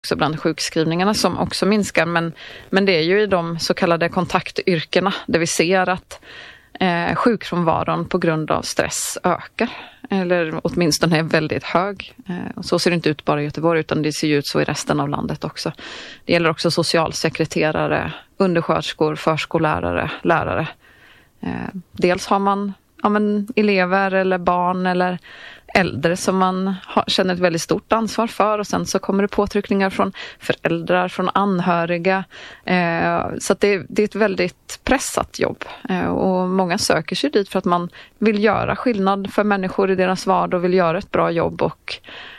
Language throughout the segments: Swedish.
också bland sjukskrivningarna som också minskar, men det är ju i de så kallade kontaktyrkena där vi ser att sjukfrånvaron på grund av stress ökar, eller åtminstone är väldigt hög. Och så ser det inte ut bara i Göteborg, utan det ser ju ut så i resten av landet också. Det gäller också socialsekreterare, undersköterskor, förskollärare, lärare. Dels har man elever eller barn eller äldre som man känner ett väldigt stort ansvar för, och sen så kommer det påtryckningar från föräldrar, från anhöriga. Så att det är ett väldigt pressat jobb, och många söker sig dit för att man vill göra skillnad för människor i deras vardag och vill göra ett bra jobb, och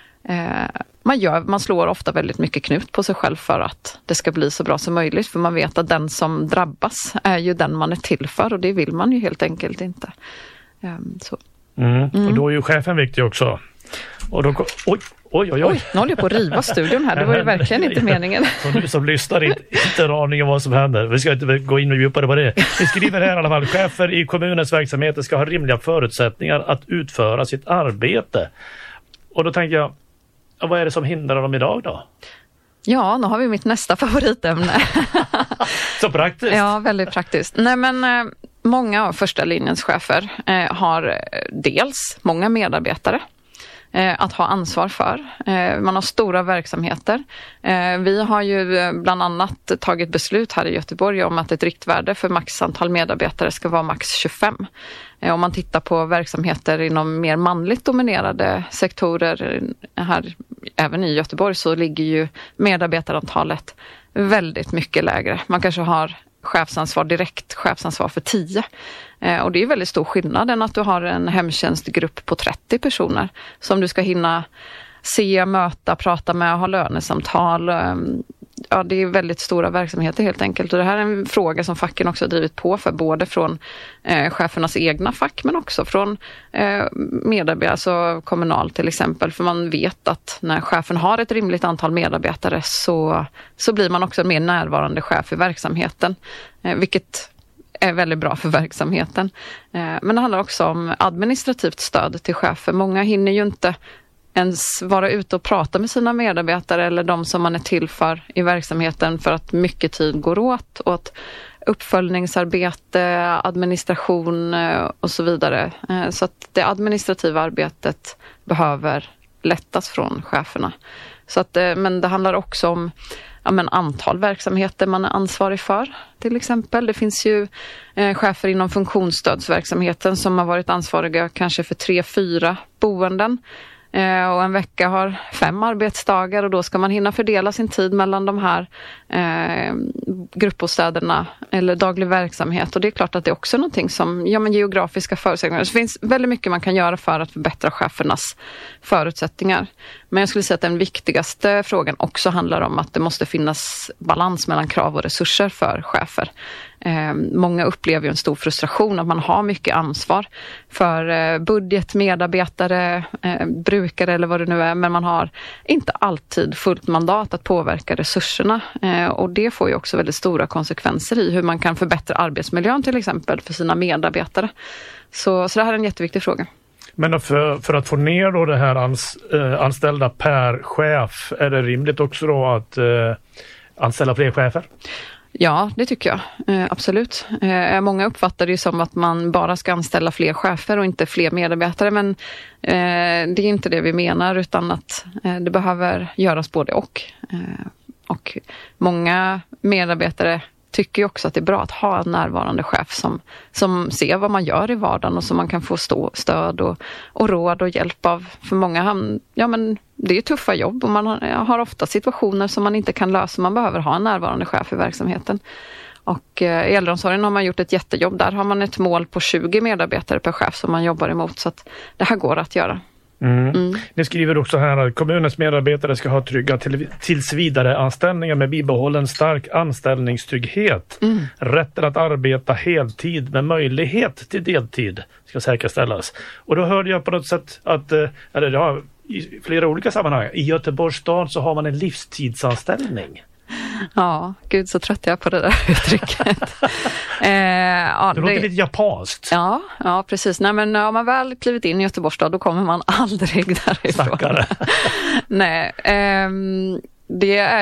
man slår ofta väldigt mycket knut på sig själv för att det ska bli så bra som möjligt, för man vet att den som drabbas är ju den man är till för, och det vill man ju helt enkelt inte. Så. Och då är ju chefen viktig också. Och då, oj. Nu håller jag på att riva studion här. Det var ju verkligen inte meningen. Och du som lyssnar inte en aning om vad som händer. Vi ska inte gå in och djupare på det. Vi skriver här i alla fall: chefer i kommunens verksamheter ska ha rimliga förutsättningar att utföra sitt arbete. Och då tänker jag, vad är det som hindrar dem idag då? Ja, nu har vi mitt nästa favoritämne. Så praktiskt. Ja, väldigt praktiskt. Nej, men många av första linjens chefer har dels många medarbetare att ha ansvar för. Man har stora verksamheter. Vi har ju bland annat tagit beslut här i Göteborg om att ett riktvärde för maxantal medarbetare ska vara max 25. Om man tittar på verksamheter inom mer manligt dominerade sektorer här, även i Göteborg, så ligger ju medarbetarantalet väldigt mycket lägre. Man kanske har direkt chefsansvar för 10. Och det är väldigt stor skillnad än att du har en hemtjänstgrupp på 30 personer som du ska hinna se, möta, prata med, ha lönesamtal. Ja, det är väldigt stora verksamheter helt enkelt. Och det här är en fråga som facken också har drivit på för, både från chefernas egna fack men också från medarbetare, alltså Kommunal till exempel. För man vet att när chefen har ett rimligt antal medarbetare så blir man också en mer närvarande chef i verksamheten. Vilket är väldigt bra för verksamheten. Men det handlar också om administrativt stöd till chefer. Många hinner ju inte ens vara ute och prata med sina medarbetare eller de som man är till för i verksamheten, för att mycket tid går åt uppföljningsarbete, administration och så vidare. Så att det administrativa arbetet behöver lättas från cheferna. Så att, men det handlar också om antal verksamheter man är ansvarig för, till exempel. Det finns ju chefer inom funktionsstödsverksamheten som har varit ansvariga kanske för 3-4 boenden. Och en vecka har 5 arbetsdagar, och då ska man hinna fördela sin tid mellan de här gruppbostäderna eller daglig verksamhet. Och det är klart att det är också någonting som, geografiska förutsättningar. Det finns väldigt mycket man kan göra för att förbättra chefernas förutsättningar. Men jag skulle säga att den viktigaste frågan också handlar om att det måste finnas balans mellan krav och resurser för chefer. Många upplever ju en stor frustration att man har mycket ansvar för budget, medarbetare, brukare eller vad det nu är, men man har inte alltid fullt mandat att påverka resurserna, och det får ju också väldigt stora konsekvenser i hur man kan förbättra arbetsmiljön till exempel för sina medarbetare. Så det här är en jätteviktig fråga. Men för att få ner då det här anställda per chef, är det rimligt också då att anställa fler chefer? Ja, det tycker jag. Absolut. Många uppfattar det som att man bara ska anställa fler chefer och inte fler medarbetare, men det är inte det vi menar, utan att det behöver göras både och. Och många medarbetare tycker ju också att det är bra att ha en närvarande chef som ser vad man gör i vardagen och som man kan få stöd och råd och hjälp av. För många, det är tuffa jobb och man har ofta situationer som man inte kan lösa. Man behöver ha en närvarande chef i verksamheten. Och i äldreomsorgen har man gjort ett jättejobb. Där har man ett mål på 20 medarbetare per chef som man jobbar emot. Så att det här går att göra. Ni skriver också här att kommunens medarbetare ska ha trygga tillsvidare anställningar med bibehållen stark anställningstrygghet. Rätten att arbeta heltid med möjlighet till deltid ska säkerställas. Och då hörde jag på något sätt att, i flera olika sammanhang, i Göteborgs stad så har man en livstidsanställning. Ja, gud så trött jag på det där uttrycket. Det låter lite japanskt. Ja, precis. Nej, men har man väl klivit in i Göteborgs stad, då kommer man aldrig därifrån. Stackare. Nej, det är